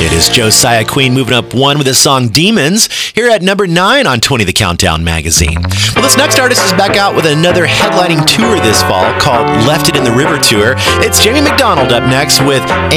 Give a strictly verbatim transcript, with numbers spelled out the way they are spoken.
It is Josiah Queen moving up one with the song Demons here at number nine on twenty The Countdown magazine. Well, this next artist is back out with another headlining tour this fall called Left It in the River Tour. It's Jamie McDonald up next with